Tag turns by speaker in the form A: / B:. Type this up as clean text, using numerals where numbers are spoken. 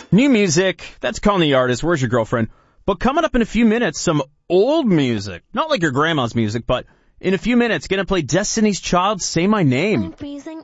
A: New music, that's Calling the Artist, Where's Your Girlfriend? But coming up in a few minutes, some old music. Not like your grandma's music, but in a few minutes, gonna play Destiny's Child, Say My Name.
B: I'm freezing